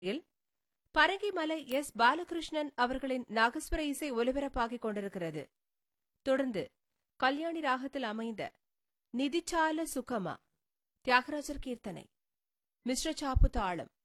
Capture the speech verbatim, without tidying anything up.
இல் Parangimalai S Balakrishnan அவர்களின் நாகஸ்வர இசை ஒலிபரப்பாகிக் கொண்டிருக்கிறது. தொடர்ந்து கல்யாணி ராகத்தில் அமைந்த நிதிச்சால சுகமா தியாகராஜர் கீர்த்தனை, மிஸ்ர சாப்பு தாளம்.